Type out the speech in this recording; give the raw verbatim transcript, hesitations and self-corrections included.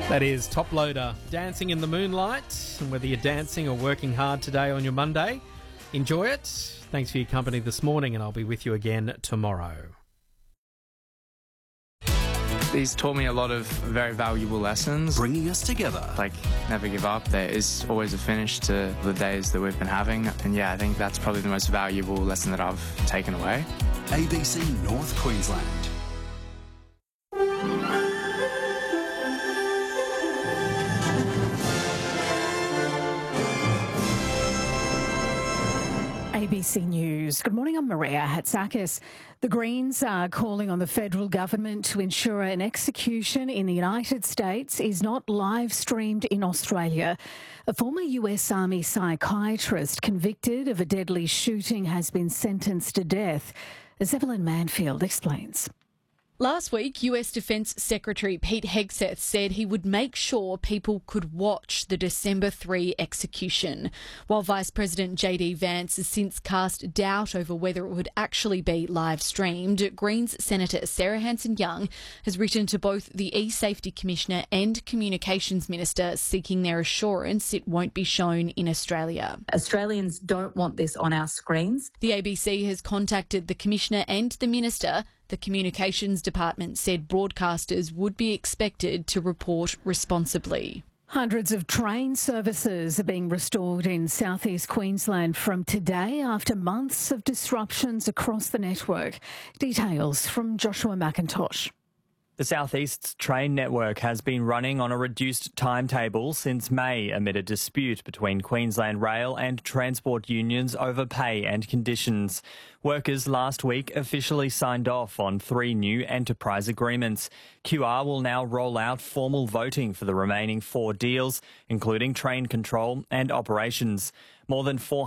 That is Top Loader, Dancing in the Moonlight. And whether you're dancing or working hard today on your Monday, enjoy it. Thanks for your company this morning, and I'll be with you again tomorrow. He's taught me a lot of very valuable lessons. Bringing us together. Like, never give up. There is always a finish to the days that we've been having. And yeah, I think that's probably the most valuable lesson that I've taken away. A B C North Queensland. A B C News. Good morning, I'm Maria Hatzakis. The Greens are calling on the federal government to ensure an execution in the United States is not live streamed in Australia. A former U S Army psychiatrist convicted of a deadly shooting has been sentenced to death. As Evelyn Manfield explains. Last week, U S Defence Secretary Pete Hegseth said he would make sure people could watch the December third execution, while Vice President J D Vance has since cast doubt over whether it would actually be live streamed. Greens Senator Sarah Hanson-Young has written to both the E-Safety Commissioner and Communications Minister seeking their assurance it won't be shown in Australia. Australians don't want this on our screens. The A B C has contacted the Commissioner and the Minister. The Communications Department said broadcasters would be expected to report responsibly. Hundreds of train services are being restored in southeast Queensland from today after months of disruptions across the network. Details from Joshua McIntosh. The South East's train network has been running on a reduced timetable since May amid a dispute between Queensland Rail and transport unions over pay and conditions. Workers last week officially signed off on three new enterprise agreements. Q R will now roll out formal voting for the remaining four deals, including train control and operations. More than four